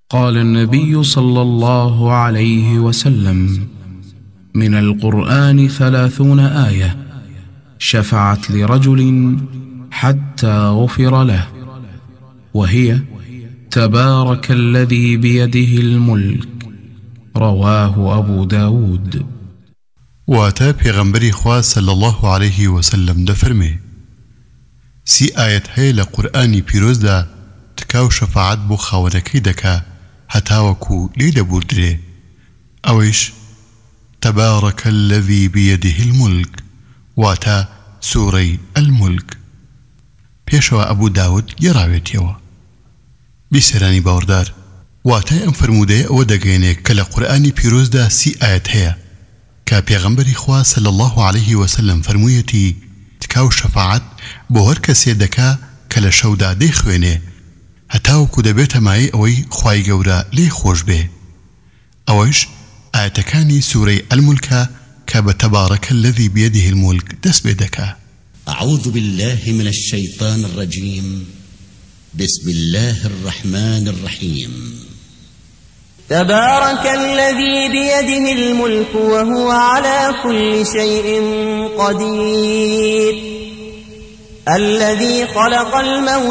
قال النبي صلى الله عليه وسلم: من القرآن 30 آية شفعت لرجل حتى غفر له، وهي: تبارك الذي بيده الملك. رواه أبو داود. واتا پیغمبری خواه صلی الله عليه وسلم دفرمي 30 آيات هي لقرآني پیروز دا تكاو شفاعت بو خاوركي دكا هتاوكو ليدا بوردري اويش: تبارك الذي بيده الملك، واتا سوري الملك. پیشوا ابو داود يراويتيوا بسراني باوردار واتا ام فرموده او دقينه كلا قرآني پیروز دا 30 آيات هي كا پیغمبری خواه صلی الله عليه وسلم فرمویتی تکاو شفاعت بو هر کسی دکا کل شودا دی خوینه هتاوکو دبیت مای اوی خواهی گورا لی خوش به. اویش آیتکانی سوره الملک که بتبارك الذي بيده الملك دس بدكا. أعوذ بالله من الشيطان الرجيم. بسم الله الرحمن الرحيم. تبارك الذي بيده الملك وهو على كل شيء قدير. الذي خلق الموت